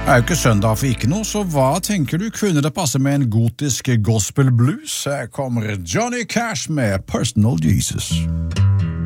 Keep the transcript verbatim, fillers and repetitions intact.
Det er jo ikke søndag for ikke noe, så hva tenker du? Kunne det passe med en gotisk gospel blues? Her kommer Johnny Cash med Personal Jesus.